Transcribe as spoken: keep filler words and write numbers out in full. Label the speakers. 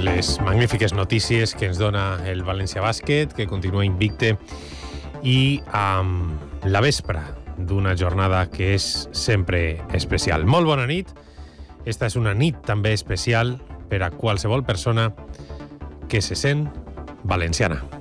Speaker 1: les magnífiques notícies que ens dona el València Bàsquet, que continua invicte, i amb la vespra d'una jornada que és sempre especial. Molt bona nit. Esta és una nit també especial per a qualsevol persona que se sent valenciana.